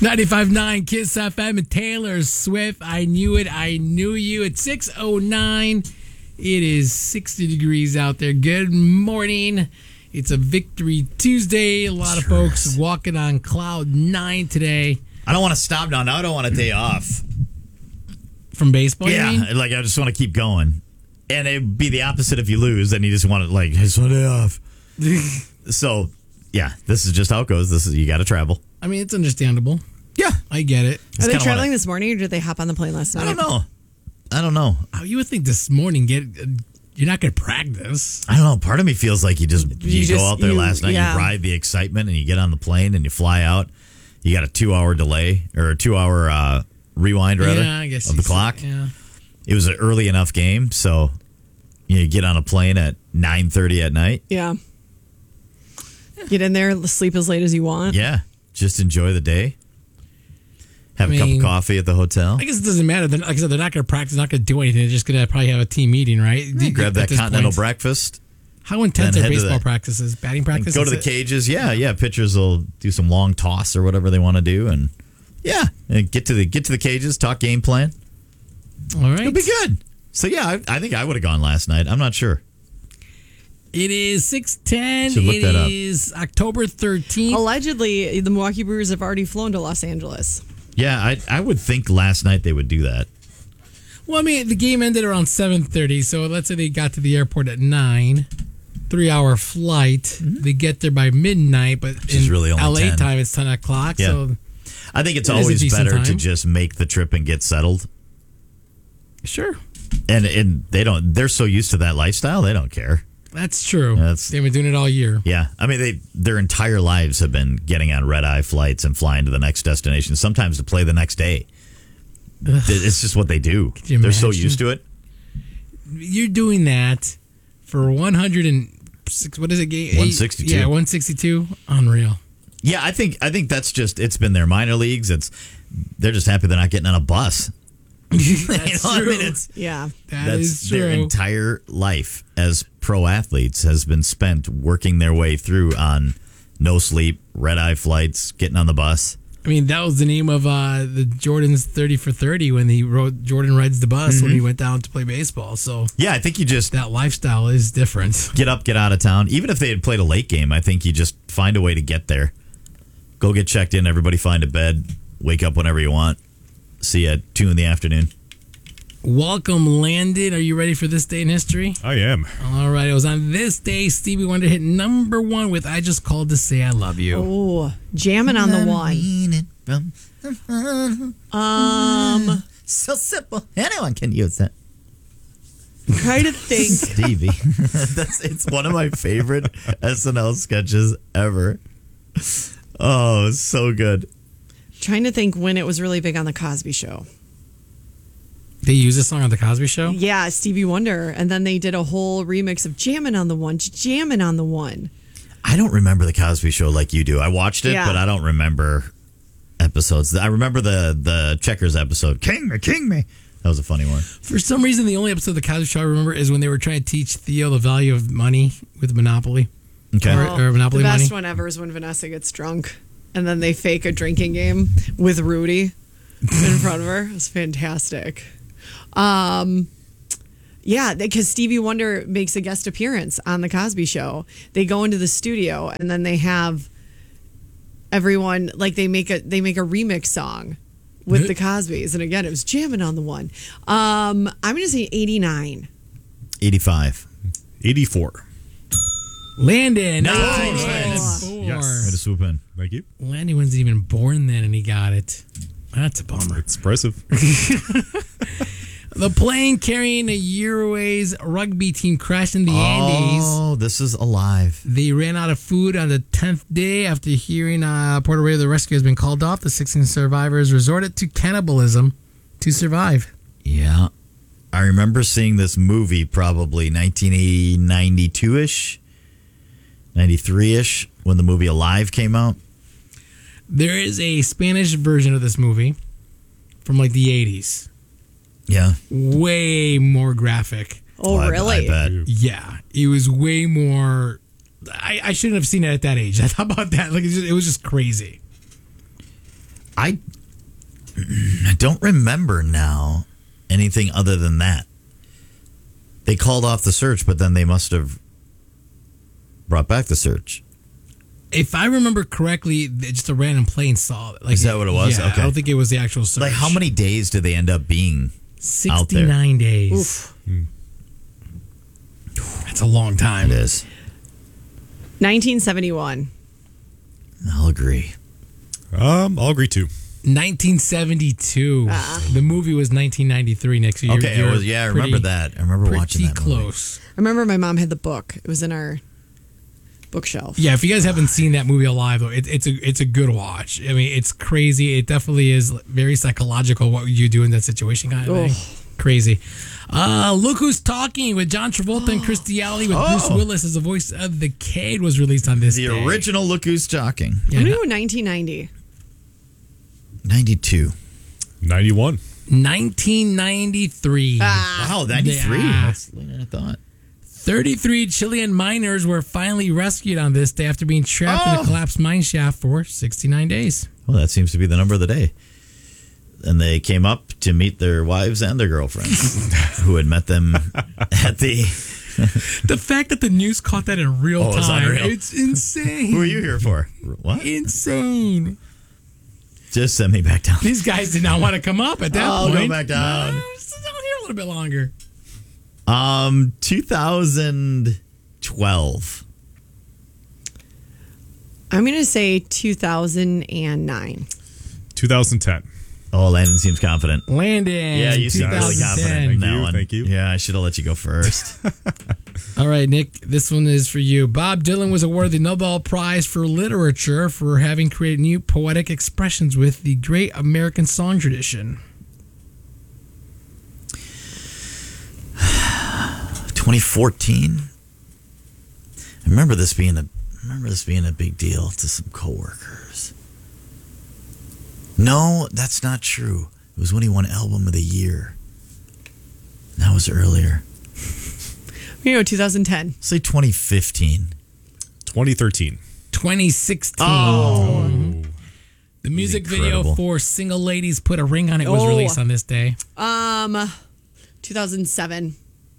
95.9 Kiss FM and Taylor Swift. I knew it. I knew you. At 6:09, it is 60 degrees out there. Good morning. It's a Victory Tuesday. A lot of folks walking on cloud 9 today. I don't want to stop now. Now I don't want a day off. From baseball, Yeah, you mean? like I just want to keep going. And it'd be the opposite if you lose, and you just want to, like, it's one day off. So, yeah, this is just how it goes. You got to travel. I mean, it's understandable. Yeah. I get it. Are they traveling this morning, or did they hop on the plane last night? I don't know. Oh, you would think this morning you're not going to practice. I don't know. Part of me feels like you go out there last night, yeah. you ride the excitement, and you get on the plane, and you fly out. You got a 2-hour delay, or a 2-hour rewind, rather, Yeah, I guess of the clock. Yeah. It was an early enough game, so you get on a plane at 9:30 at night. Yeah. Get in there, sleep as late as you want. Yeah, just enjoy the day. Have a cup of coffee at the hotel. I guess it doesn't matter. Like I said, they're not going to practice, not going to do anything. They're just going to probably have a team meeting, right? Grab that continental breakfast. How intense then are head to baseball the- practices? Batting practice? Go to the cages. Yeah. Pitchers will do some long toss or whatever they want to do, and and get to the cages. Talk game plan. All right. It'll be good. So yeah, I think I would have gone last night. I'm not sure. It is 6:10. Should look that up. It is October 13th. Allegedly, the Milwaukee Brewers have already flown to Los Angeles. Yeah, I would think last night they would do that. Well, I mean, the game ended around 7:30, so let's say they got to the airport at 9. 3-hour flight. They get there by midnight, but is in really only LA 10. time, it's 10 o'clock. Yeah. So I think it's It is a always decent better to time. just make the trip and get settled. sure, And they don't. They're so used to that lifestyle, they don't care. that's true. That's- They've been doing it all year. Yeah, I mean, their entire lives have been getting on red-eye flights and flying to the next destination, sometimes to play the next day. It's just what they do. you They're so imagine? used to it. You're doing that for 106. What is it? 162. Yeah, 162. Unreal. Yeah, I think that's just, it's been their minor leagues. They're just happy they're not getting on a bus. That's I true. mean, That that's is their true. entire life as pro athletes has been spent working their way through on no sleep, red-eye flights, getting on the bus. I mean, that was the name of the Jordan's 30 for 30 when he wrote Jordan Rides the Bus when he went down to play baseball. So Yeah, I think you just that lifestyle is different. get up, get out of town. Even if they had played a late game, I think you just find a way to get there. Go get checked in, everybody find a bed, wake up whenever you want. See you at 2 in the afternoon. Welcome, Landon. Are you ready for this day in history? I am. All right. It was on this day Stevie Wonder hit #1 with I Just Called to Say I Love You. Oh, jamming on the one. So simple. Anyone can use it. Try to think. Stevie. It's one of my favorite SNL sketches ever. Oh, so good. Trying to think when it was really big on the Cosby Show. They use this song on The Cosby Show? Yeah, Stevie Wonder, and then they did a whole remix of "Jamming on the One," "Jamming on the One." I don't remember the Cosby Show like you do. I watched it, Yeah. but I don't remember episodes. I remember the Checkers episode. King me. That was a funny one. For some reason, the only episode of The Cosby Show I remember is when they were trying to teach Theo the value of money with Monopoly. Okay. Or Monopoly the best money. one ever is when Vanessa gets drunk, and then they fake a drinking game with Rudy in front of her. It was fantastic. Yeah, because Stevie Wonder makes a guest appearance on the Cosby Show. They go into the studio and then they have everyone they make a remix song with the Cosbys. And again, it was jamming on the one. I'm going to say 89. 85. 84. Landon. Nice. 1994. Yes. Way to swoop in. Thank you. Landon wasn't even born then and he got it. That's a bummer. It's impressive. The plane carrying the Uruguay's rugby team crashed in the Andes. Oh, this is alive. They ran out of food on the 10th day after hearing Puerto Rico the rescue has been called off. The 16 survivors resorted to cannibalism to survive. Yeah. I remember seeing this movie probably 1992-ish, 93-ish, when the movie Alive came out. There is a Spanish version of this movie from the 80s. Yeah. Way more graphic. Oh, really? I bet. Yeah. It was way more... I shouldn't have seen it at that age. How about that? It was just crazy. I don't remember now anything other than that. They called off the search, but then they must have brought back the search. If I remember correctly, just a random plane saw it. Like, Is that what it was? Yeah, Okay. I don't think it was the actual search. Like, how many days did they end up being out there? 69 days. That's a long time. It is. 1971. I'll agree. I'll agree too. 1972. The movie was 1993 next year. Okay, it was, I remember that. I remember watching that movie. Close. I remember my mom had the book. It was in our bookshelf. Yeah, if you guys haven't seen that movie alive, though, it's a good watch. I mean, it's crazy. It definitely is very psychological. What you do in that situation, kind of thing. Crazy. Look Who's Talking with John Travolta and Kirstie Alley with Bruce Willis as the voice of the Cade was released on this The day. original Look Who's Talking. Yeah, I'm going to go 1990. 92. 91. 1993. Wow, 93. Yeah. That's later than I thought. 33 Chilean miners were finally rescued on this day after being trapped in a collapsed mine shaft for 69 days. Well, that seems to be the number of the day. And they came up to meet their wives and their girlfriends who had met them at the... The fact that the news caught that in real it's time, unreal. it's insane. Who are you here for? What? Insane. Just send me back down. These guys did not want to come up at that I'll point. go back down. Sit down here a little bit longer. 2012. I'm going to say 2009. 2010. Oh, Landon seems confident. Landon. Yeah, you seem really 2010. confident in that one. Thank you. Yeah, I should have let you go first. All right, Nick, this one is for you. Bob Dylan was awarded the Nobel Prize for Literature for having created new poetic expressions with the great American song tradition. 2014. I remember this being a big deal to some coworkers. No, that's not true. It was when he won Album of the Year. That was earlier. You know, 2010. Say 2015. 2013. 2016. Oh. The music Incredible. video for Single Ladies Put a Ring on It was released on this day. 2007.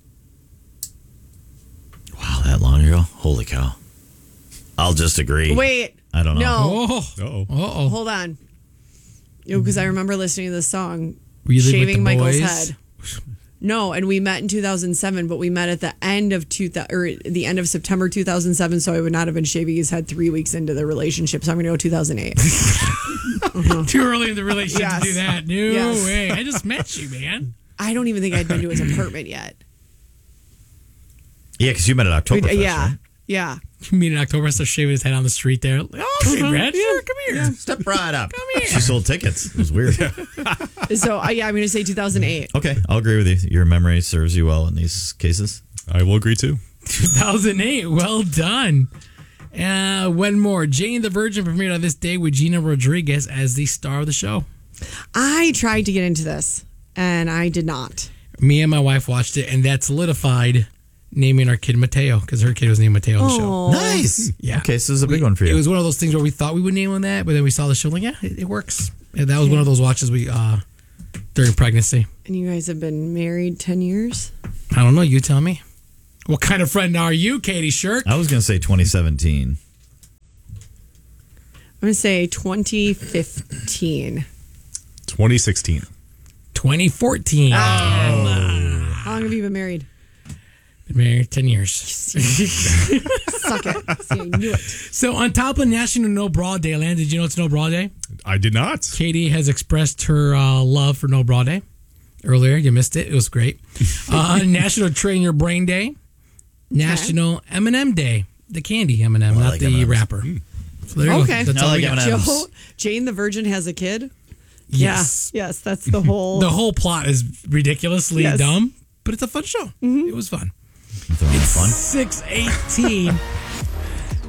Wow, that long ago? Holy cow. I'll just agree. Wait. I don't know. No. Oh. Uh-oh. Uh-oh. Hold on. Because I remember listening to this song, Were you living with Shaving the Michael's boys? Head. No, and we met in 2007, but we met at the end of the end of September 2007, so I would not have been shaving his head 3 weeks into the relationship. So I'm going to go 2008. Too early in the relationship Yes. to do that. No Yes. way. I just met you, man. I don't even think I'd been to his apartment yet. Yeah, because you met at Oktoberfest, Yeah, right? yeah. You meet in October, start shaving his head on the street there. Oh, hey, Brad, sure, come here. Step right up. Come here. She sold tickets. It was weird. So I'm going to say 2008. Okay, I'll agree with you. Your memory serves you well in these cases. I will agree too. 2008. Well done. One more. Jane the Virgin premiered on this day with Gina Rodriguez as the star of the show. I tried to get into this, and I did not. Me and my wife watched it, and that solidified naming our kid Mateo because her kid was named Mateo on the show. Nice. Yeah. Okay, so this is a big one for you. It was one of those things where we thought we would name him that, but then we saw the show, like, yeah, it works. And that was one of those watches we during pregnancy. And you guys have been married 10 years? I don't know. You tell me. What kind of friend are you, Katie Shirk? I was going to say 2017. I'm going to say 2015. 2016. 2014. How long have you been married? Been married 10 years. Suck it. See, I knew it. So on top of National No Bra Day, Land, did you know it's No Bra Day? I did not. Katie has expressed her love for No Bra Day earlier. You missed it. It was great. National Train Your Brain Day. National M&M Day. The candy M&M, I not like the M&Ms. wrapper. So there you Okay. go. That's I all like we got. M&Ms. Joe, Jane the Virgin has a kid? Yes. Yeah. Yes, that's the whole. The whole plot is ridiculously Yes. dumb, but it's a fun show. It was fun. You throwing fun? 6:18.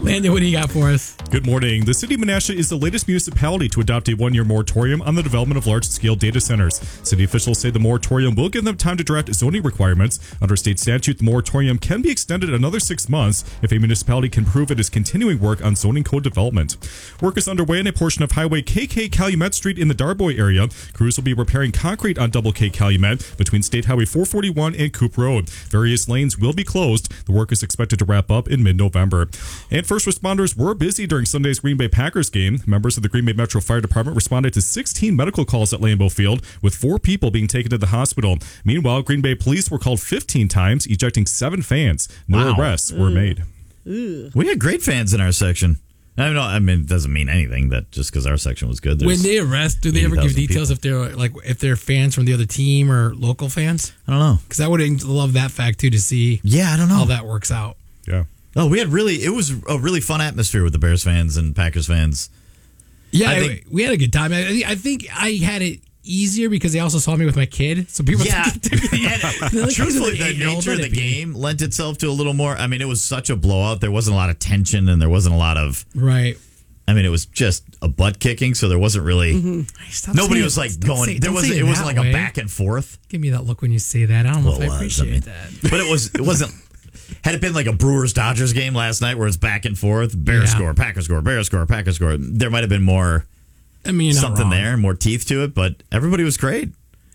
Landon, what do you got for us? Good morning. The city of Menasha is the latest municipality to adopt a one-year moratorium on the development of large-scale data centers. City officials say the moratorium will give them time to draft zoning requirements. Under state statute, the moratorium can be extended another 6 months if a municipality can prove it is continuing work on zoning code development. Work is underway on a portion of Highway KK Calumet Street in the Darboy area. Crews will be repairing concrete on Double K Calumet between State Highway 441 and Coop Road. Various lanes will be closed. The work is expected to wrap up in mid-November. And first responders were busy during Sunday's Green Bay Packers game. Members of the Green Bay Metro Fire Department responded to 16 medical calls at Lambeau Field, with 4 people being taken to the hospital. Meanwhile, Green Bay police were called 15 times, ejecting 7 fans. No Wow. arrests were made. We had great fans in our section. I mean, it doesn't mean anything that just because our section was good. When they arrest, do they ever give 80,000 details if they're fans from the other team or local fans? I don't know. Because I would love that fact too, to see Yeah, I don't know. how that works out. Yeah. Oh, it was a really fun atmosphere with the Bears fans and Packers fans. Yeah, I think- we had a good time. I think I had it easier because they also saw me with my kid. So people Yeah. Truthfully, Truthfully, the nature of the game lent itself to a little more. I mean, it was such a blowout. There wasn't a lot of tension and there wasn't a lot of. Right. I mean, it was just a butt kicking, so there wasn't really. Stop Nobody saying- was like don't going. say- There don't wasn't. say It wasn't that like way. a back and forth. Give me that look when you say that. I don't know Well, if it I was, appreciate that. But it wasn't. Had it been like a Brewers Dodgers game last night where it's back and forth, Bears Yeah. score, Packers score, Bears score, Packers score, there might have been more I mean, you're not something wrong. there, more teeth to it. But everybody was great.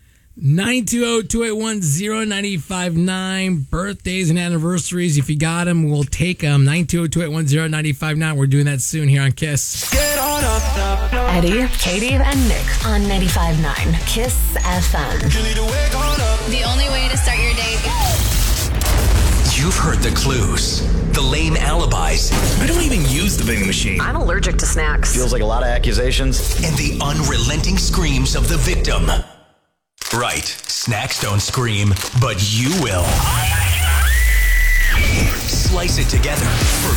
920-281-0959. Birthdays and anniversaries. If you got them, we'll take them. 920-281-0959. We're doing that soon here on Kiss. Eddie, Katie, and Nick on 95.9 Kiss FM. The only way to start your day. You've heard the clues, the lame alibis, I don't even use the vending machine. I'm allergic to snacks. Feels like a lot of accusations. and the unrelenting screams of the victim. Right, snacks don't scream, but you will. Slice it together for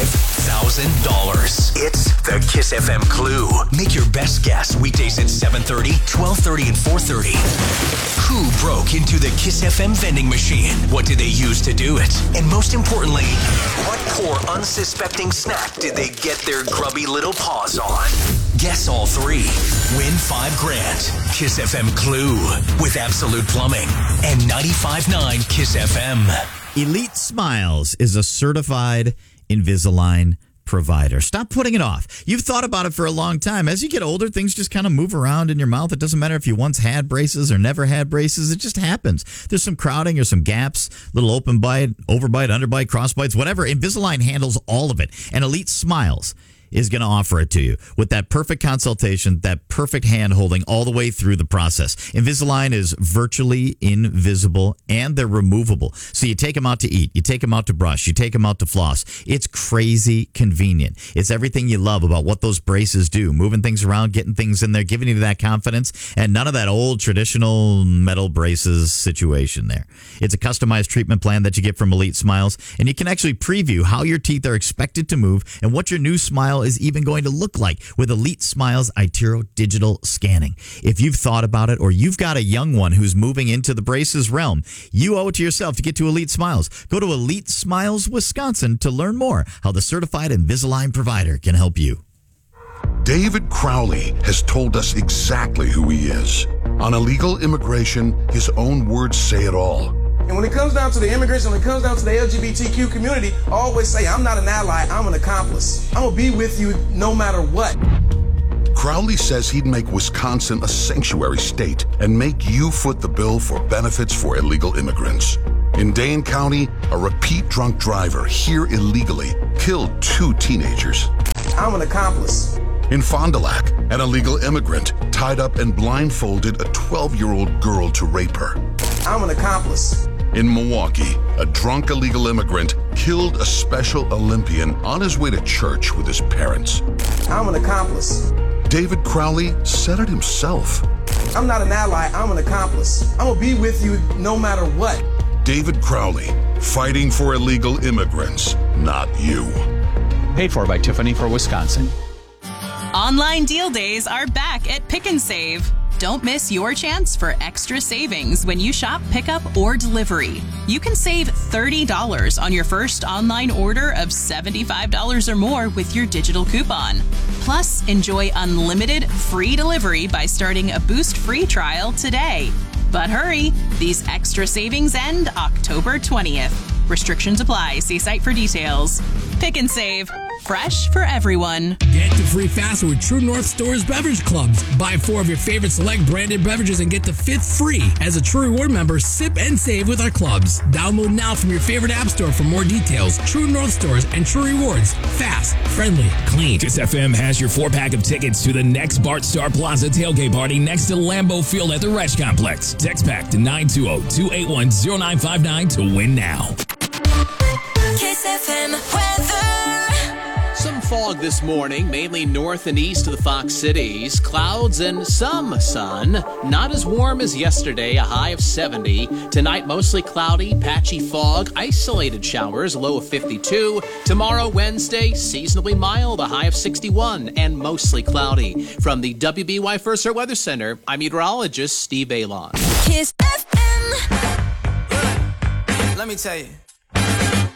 $5,000. It's the Kiss FM Clue. Make your best guess weekdays at 7:30, 12:30, and 4:30. Who broke into the Kiss FM vending machine? What did they use to do it? And most importantly, what poor unsuspecting snack did they get their grubby little paws on? Guess all 3. Win $5,000. Kiss FM Clue with Absolute Plumbing and 95.9 Kiss FM. Elite Smiles is a certified Invisalign provider. Stop putting it off. You've thought about it for a long time. As you get older, things just kind of move around in your mouth. It doesn't matter if you once had braces or never had braces. It just happens. There's some crowding or some gaps, little open bite, overbite, underbite, cross bites, whatever. Invisalign handles all of it. And Elite Smiles is going to offer it to you with that perfect consultation, that perfect hand holding all the way through the process. Invisalign is virtually invisible and they're removable. So you take them out to eat, you take them out to brush, you take them out to floss. It's crazy convenient. It's everything you love about what those braces do, moving things around, getting things in there, giving you that confidence, and none of that old traditional metal braces situation there. It's a customized treatment plan that you get from Elite Smiles, and you can actually preview how your teeth are expected to move and what your new smile is even going to look like with Elite Smiles iTero digital scanning. If you've thought about it or you've got a young one who's moving into the braces realm, you owe it to yourself to get to Elite Smiles. Go to Elite Smiles, Wisconsin to learn more how the certified Invisalign provider can help you. David Crowley has told us exactly who he is. On illegal immigration, his own words say it all. And when it comes down to the immigrants, when it comes down to the LGBTQ community, I always say, I'm not an ally, I'm an accomplice. I'm gonna be with you no matter what. Crowley says he'd make Wisconsin a sanctuary state and make you foot the bill for benefits for illegal immigrants. In Dane County, a repeat drunk driver here illegally killed 2 teenagers. I'm an accomplice. In Fond du Lac, an illegal immigrant tied up and blindfolded a 12-year-old girl to rape her. I'm an accomplice. In Milwaukee, a drunk illegal immigrant killed a Special Olympian on his way to church with his parents. I'm an accomplice. David Crowley said it himself. I'm not an ally, I'm an accomplice. I'm gonna be with you no matter what. David Crowley, fighting for illegal immigrants, not you. Paid for by Tiffany for Wisconsin. Online deal days are back at Pick and Save. Don't miss your chance for extra savings when you shop pickup or delivery. You can save $30 on your first online order of $75 or more with your digital coupon. Plus, enjoy unlimited free delivery by starting a Boost free trial today. But hurry, these extra savings end October 20th. Restrictions apply. See site for details. Pick and save. Fresh for everyone. Get the free faster with True North Store's beverage clubs. Buy 4 of your favorite select branded beverages and get the 5th free. As a True Reward member, sip and save with our clubs. Download now from your favorite app store for more details. True North Stores and True Rewards. Fast, friendly, clean. Kiss FM has your 4-pack of tickets to the next Bart Star Plaza tailgate party next to Lambeau Field at the Wretch Complex. Text pack to 920-281-0959 to win now. Kiss FM weather. Some fog this morning, mainly north and east of the Fox Cities. Clouds and some sun. Not as warm as yesterday, a high of 70. Tonight, mostly cloudy, patchy fog, isolated showers, a low of 52. Tomorrow, Wednesday, seasonably mild, a high of 61, and mostly cloudy. From the WBY First Alert Weather Center, I'm meteorologist Steve Balon. Kiss FM. Let me tell you.